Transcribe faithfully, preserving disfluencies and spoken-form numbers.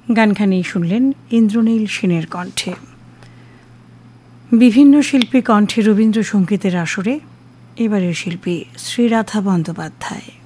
গানখানি শুনলেন ইন্দ্রনীল সেনের কণ্ঠে। বিভিন্ন শিল্পী কণ্ঠে রবীন্দ্রসঙ্গীতের আসরে এবারের শিল্পী শ্রীরাধা বন্দ্যোপাধ্যায়।